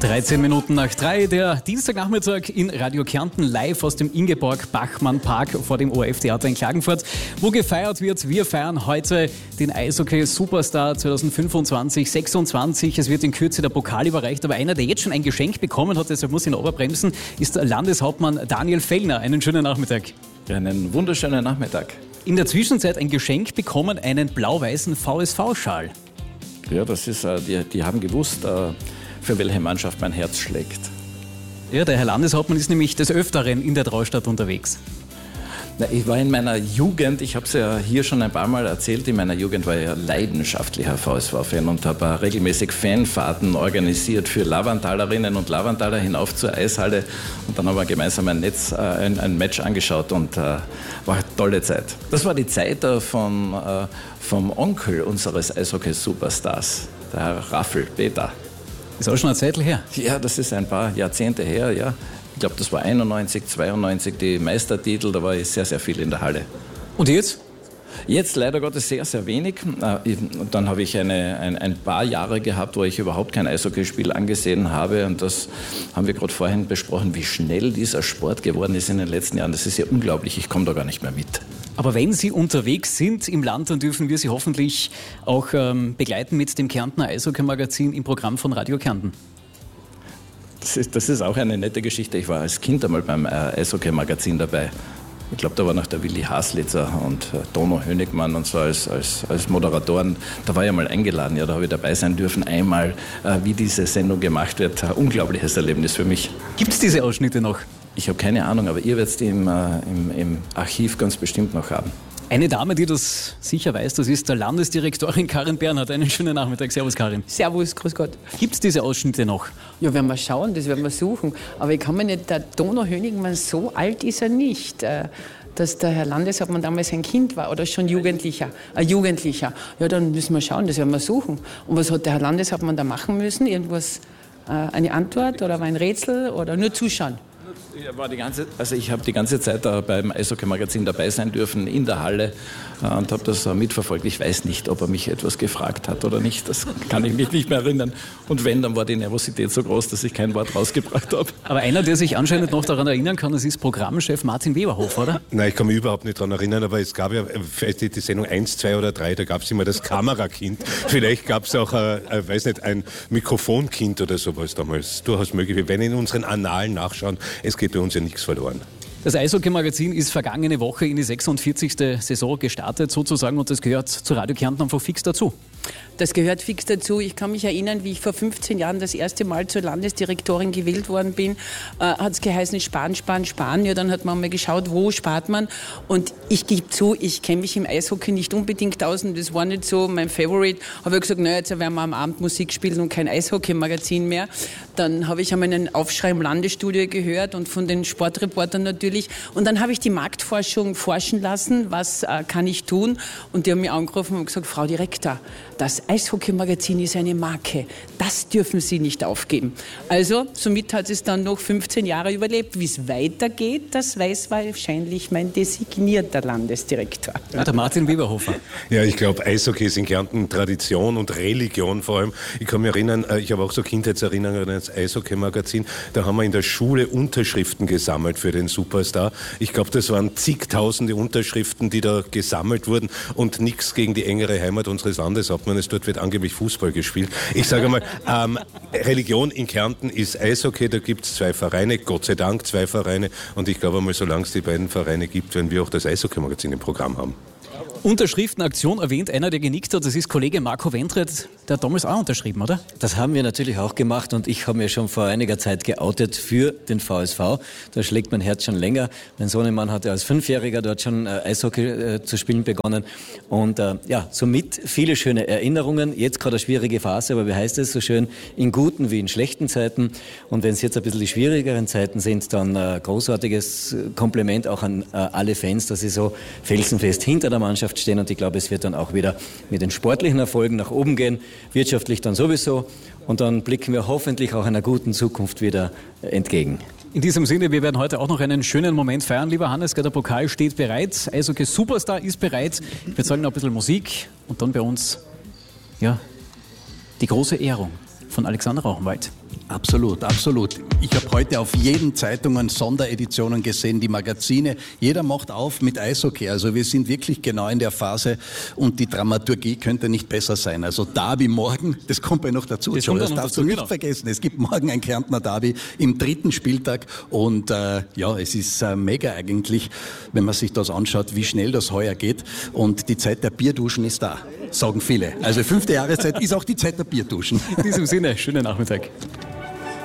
13 Minuten nach 3, der Dienstagnachmittag in Radio Kärnten, live aus dem Ingeborg-Bachmann-Park vor dem ORF-Theater in Klagenfurt, wo gefeiert wird. Wir feiern heute den Eishockey-Superstar 2025-26. Es wird in Kürze der Pokal überreicht, aber einer, der jetzt schon ein Geschenk bekommen hat, deshalb muss ich ihn oberbremsen, ist Landeshauptmann Daniel Fellner. Einen schönen Nachmittag. Ja, einen wunderschönen Nachmittag. In der Zwischenzeit ein Geschenk bekommen, einen blau-weißen VSV-Schal. Ja, das ist, die haben gewusst, für welche Mannschaft mein Herz schlägt. Ja, der Herr Landeshauptmann ist nämlich des Öfteren in der Traustadt unterwegs. Na, ich war in meiner Jugend, ich habe es ja hier schon ein paar Mal erzählt, in meiner Jugend war ich ja leidenschaftlicher VSV-Fan und habe regelmäßig Fanfahrten organisiert für Lavantalerinnen und Lavantaler hinauf zur Eishalle. Und dann haben wir gemeinsam ein Match angeschaut und war eine tolle Zeit. Das war die Zeit vom Onkel unseres Eishockey-Superstars, der Herr Raffel, Peter. Ist auch schon eine Zeit her. Ja, das ist ein paar Jahrzehnte her, ja. Ich glaube, das war 91, 92 die Meistertitel, da war ich sehr, sehr viel in der Halle. Und jetzt? Jetzt leider Gottes sehr, sehr wenig. Dann habe ich ein paar Jahre gehabt, wo ich überhaupt kein Eishockeyspiel angesehen habe. Und das haben wir gerade vorhin besprochen, wie schnell dieser Sport geworden ist in den letzten Jahren. Das ist ja unglaublich, ich komme da gar nicht mehr mit. Aber wenn Sie unterwegs sind im Land, dann dürfen wir Sie hoffentlich auch begleiten mit dem Kärntner Eishockey-Magazin im Programm von Radio Kärnten. Das ist auch eine nette Geschichte. Ich war als Kind einmal beim Eishockey-Magazin dabei. Ich glaube, da war noch der Willi Haslitzer und Dono Hönigmann und so als Moderatoren. Da war ich mal eingeladen, ja, da habe ich dabei sein dürfen, einmal, wie diese Sendung gemacht wird. Ein unglaubliches Erlebnis für mich. Gibt es diese Ausschnitte noch? Ich habe keine Ahnung, aber ihr werdet die im Archiv ganz bestimmt noch haben. Eine Dame, die das sicher weiß, das ist der Landesdirektorin Karin Bernhardt. Einen schönen Nachmittag. Servus, Karin. Servus, grüß Gott. Gibt es diese Ausschnitte noch? Ja, werden wir schauen, das werden wir suchen. Aber ich kann mir nicht, der Dono Hönigmann, so alt ist er nicht. Dass der Herr Landeshauptmann damals ein Kind war oder schon Jugendlicher. Ja, dann müssen wir schauen, das werden wir suchen. Und was hat der Herr Landeshauptmann da machen müssen? Irgendwas, eine Antwort oder war ein Rätsel oder nur zuschauen? Ich habe die ganze Zeit da beim Eishockey-Magazin dabei sein dürfen, in der Halle, und habe das mitverfolgt. Ich weiß nicht, ob er mich etwas gefragt hat oder nicht. Das kann ich mich nicht mehr erinnern. Und wenn, dann war die Nervosität so groß, dass ich kein Wort rausgebracht habe. Aber einer, der sich anscheinend noch daran erinnern kann, das ist Programmchef Martin Weberhofer, oder? Nein, ich kann mich überhaupt nicht daran erinnern, aber es gab ja die Sendung 1, 2 oder 3, da gab es immer das Kamerakind. Vielleicht gab es auch, ein Mikrofonkind oder sowas damals. Durchaus möglich. Wir werden in unseren Annalen nachschauen. Es geht bei uns ja nichts verloren. Das Eishockey-Magazin ist vergangene Woche in die 46. Saison gestartet sozusagen und das gehört zu Radio Kärnten einfach fix dazu. Das gehört fix dazu. Ich kann mich erinnern, wie ich vor 15 Jahren das erste Mal zur Landesdirektorin gewählt worden bin, hat es geheißen, sparen, sparen, sparen. Ja, dann hat man mal geschaut, wo spart man. Und ich gebe zu, ich kenne mich im Eishockey nicht unbedingt aus und das war nicht so mein Favorite. Habe ich gesagt, naja, jetzt werden wir am Abend Musik spielen und kein Eishockey-Magazin mehr. Dann habe ich einmal einen Aufschrei im Landesstudio gehört und von den Sportreportern natürlich. Und dann habe ich die Marktforschung forschen lassen, was kann ich tun. Und die haben mich angerufen und gesagt, Frau Direktor, das Eishockey-Magazin ist eine Marke. Das dürfen Sie nicht aufgeben. Also, somit hat es dann noch 15 Jahre überlebt. Wie es weitergeht, das weiß wahrscheinlich mein designierter Landesdirektor. Ja, der Martin Weberhofer. Ja, ich glaube, Eishockey ist in Kärnten Tradition und Religion vor allem. Ich kann mich erinnern, ich habe auch so Kindheitserinnerungen an das Eishockey-Magazin. Da haben wir in der Schule Unterschriften gesammelt für den Superstar. Ich glaube, das waren zigtausende Unterschriften, die da gesammelt wurden und nichts gegen die engere Heimat unseres Landeshauptmannes. Dort wird angeblich Fußball gespielt. Ich sage mal, Religion in Kärnten ist Eishockey. Da gibt es 2 Vereine, Gott sei Dank 2 Vereine. Und ich glaube einmal, solange es die beiden Vereine gibt, werden wir auch das Eishockey-Magazin im Programm haben. Unterschriftenaktion erwähnt einer, der genickt hat, das ist Kollege Marco Wendret, der hat damals auch unterschrieben, oder? Das haben wir natürlich auch gemacht und ich habe mir schon vor einiger Zeit geoutet für den VSV. Da schlägt mein Herz schon länger. Mein Sohnemann hatte als 5-Jähriger dort schon Eishockey zu spielen begonnen und somit viele schöne Erinnerungen. Jetzt gerade eine schwierige Phase, aber wie heißt es so schön, in guten wie in schlechten Zeiten. Und wenn es jetzt ein bisschen die schwierigeren Zeiten sind, dann großartiges Kompliment auch an alle Fans, dass sie so felsenfest hinter der Mannschaft stehen und ich glaube, es wird dann auch wieder mit den sportlichen Erfolgen nach oben gehen, wirtschaftlich dann sowieso und dann blicken wir hoffentlich auch einer guten Zukunft wieder entgegen. In diesem Sinne, wir werden heute auch noch einen schönen Moment feiern. Lieber Hannes, der Pokal steht bereit, Eishockey Superstar ist bereit. Ich würde sagen, noch ein bisschen Musik und dann bei uns die große Ehrung von Alexander Rauchenwald. Absolut, absolut. Ich habe heute auf jeden Zeitungen Sondereditionen gesehen, die Magazine. Jeder macht auf mit Eishockey. Also wir sind wirklich genau in der Phase und die Dramaturgie könnte nicht besser sein. Also Derby morgen, das kommt ja noch dazu. Das darfst du nicht vergessen. Es gibt morgen ein Kärntner Derby im 3. Spieltag und es ist mega eigentlich, wenn man sich das anschaut, wie schnell das heuer geht. Und die Zeit der Bierduschen ist da, sagen viele. Also 5. Jahreszeit ist auch die Zeit der Bierduschen. In diesem Sinne, schönen Nachmittag.